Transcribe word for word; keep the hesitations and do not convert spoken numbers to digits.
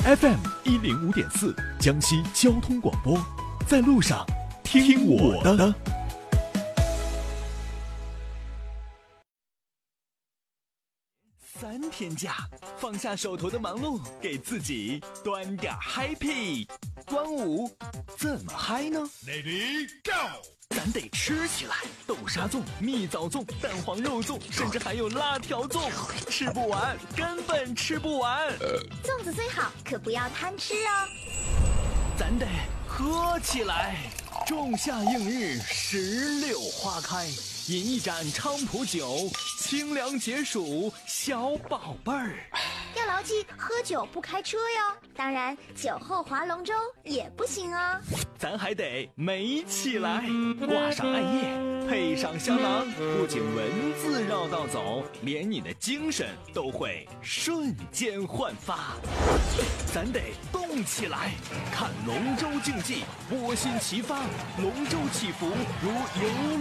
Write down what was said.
F M 一零五点四，江西交通广播，在路上听我的。三天假，放下手头的忙碌，给自己端点 happy。端午怎么嗨呢 ？Lady Go！ 咱得吃起来，豆沙粽、蜜枣粽、蛋黄肉粽，甚至还有辣条粽，吃不完，根本吃不完。 粽子最好，可不要贪吃哦。 咱得喝起来，仲夏映日，石榴花开，饮一盏菖蒲酒，清凉解暑，小宝贝儿。 要牢记，喝酒不开车哟。当然，酒后划龙舟也不行哦。 咱还得美起来，挂上艾叶，配上香囊，不仅文字绕道走，连你的精神都会瞬间焕发。咱得动起来，看龙舟竞技，波心齐发，龙舟起伏如游